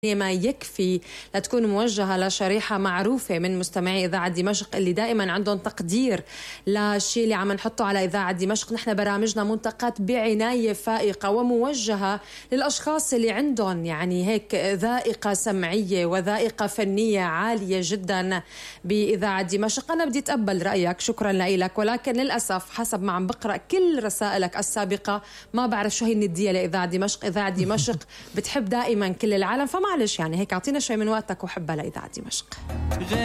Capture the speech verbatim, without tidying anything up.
ما يكفي لتكون موجهة لشريحة معروفة من مستمعي إذاعة دمشق اللي دائما عندهم تقدير للشيء اللي عم نحطه على إذاعة دمشق. نحن برامجنا منتقات بعناية فائقة وموجهة للأشخاص اللي عندهم يعني هيك ذائقة سمعية وذائقة فنية عالية جدا بإذاعة دمشق. أنا بدي أتقبل رأيك، شكرا لك، ولكن للأسف حسب ما عم بقرأ كل رسائلك السابقة ما بعرف شو هي الندية لإذاعة دمشق. إذاعة دمشق بتحب دائما كل العالم، فما معلش يعني هيك اعطينا شوي من وقتك وحبها لإذاعة دمشق.